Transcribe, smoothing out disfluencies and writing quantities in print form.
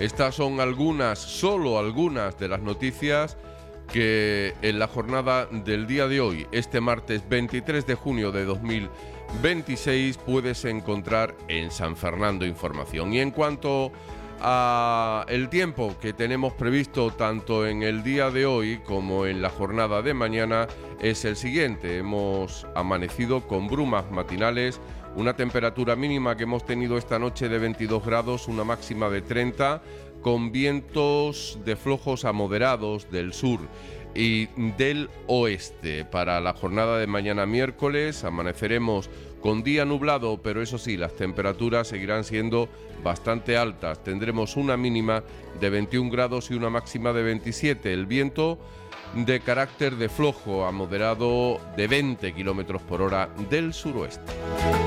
Estas son solo algunas de las noticias que en la jornada del día de hoy, este martes 23 de junio de 2026, puedes encontrar en San Fernando Información. Y en cuanto a el tiempo que tenemos previsto tanto en el día de hoy como en la jornada de mañana, es el siguiente. Hemos amanecido con brumas matinales, una temperatura mínima que hemos tenido esta noche de 22 grados, una máxima de 30, con vientos de flojos a moderados del sur y del oeste. Para la jornada de mañana miércoles amaneceremos con día nublado, pero eso sí, las temperaturas seguirán siendo bastante altas. Tendremos una mínima de 21 grados y una máxima de 27. El viento de carácter de flojo a moderado de 20 kilómetros por hora del suroeste.